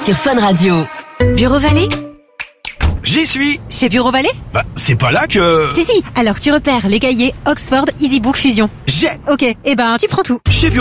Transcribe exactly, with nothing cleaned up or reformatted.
sur Fun Radio. Bureau Vallée? J'y suis. Chez Bureau Vallée? Bah, c'est pas là que... Si, si. Alors, tu repères les cahiers Oxford EasyBook Fusion. J'ai. Ok, eh ben, tu prends tout. Chez